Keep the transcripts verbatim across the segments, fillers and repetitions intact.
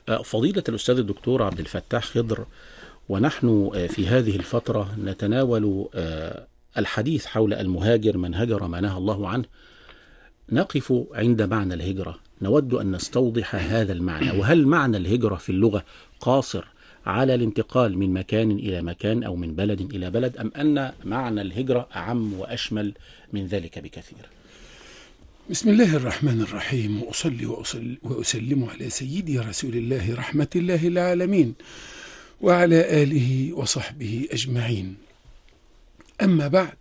فضيلة الأستاذ الدكتور عبد الفتاح خضر، ونحن في هذه الفترة نتناول الحديث حول المهاجر من هجر ما نهى الله عنه، نقف عند معنى الهجرة. نود أن نستوضح هذا المعنى، وهل معنى الهجرة في اللغة قاصر على الانتقال من مكان إلى مكان أو من بلد إلى بلد، أم أن معنى الهجرة أعم وأشمل من ذلك بكثير؟ بسم الله الرحمن الرحيم، وأصلي وأسلم على سيدي رسول الله رحمة الله العالمين وعلى آله وصحبه أجمعين. أما بعد،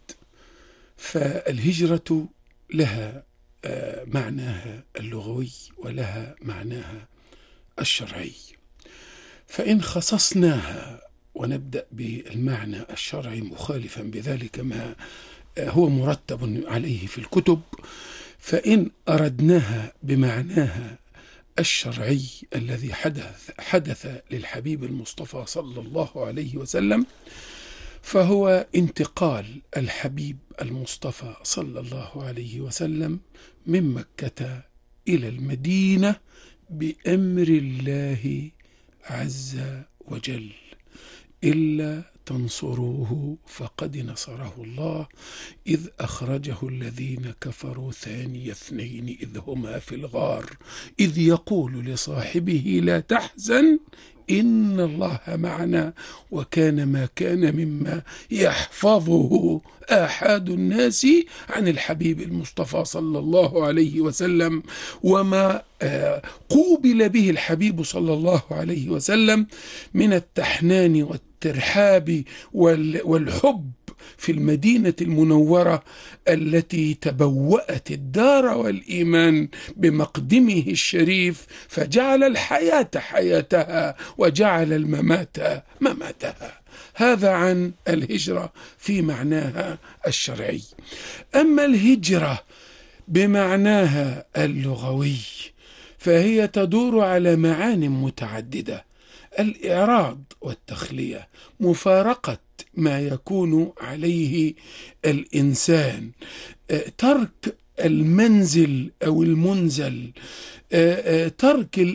فالهجرة لها معناها اللغوي ولها معناها الشرعي، فإن خصصناها ونبدأ بالمعنى الشرعي مخالفا بذلك ما هو مرتب عليه في الكتب، فإن أردناها بمعناها الشرعي الذي حدث حدث للحبيب المصطفى صلى الله عليه وسلم، فهو انتقال الحبيب المصطفى صلى الله عليه وسلم من مكة إلى المدينة بأمر الله عز وجل، إلا تنصروه فقد نصره الله إذ أخرجه الذين كفروا ثاني اثنين إذ هما في الغار إذ يقول لصاحبه لا تحزن إن الله معنا، وكان ما كان مما يحفظه آحاد الناس عن الحبيب المصطفى صلى الله عليه وسلم، وما قوبل به الحبيب صلى الله عليه وسلم من التحنان والترحاب والحب في المدينة المنورة التي تبوأت الدار والإيمان بمقدمه الشريف، فجعل الحياة حياتها وجعل الممات مماتها. هذا عن الهجرة في معناها الشرعي. أما الهجرة بمعناها اللغوي فهي تدور على معان متعددة: الإعراض والتخلية، مفارقة ما يكون عليه الإنسان، ترك المنزل أو المنزل، ترك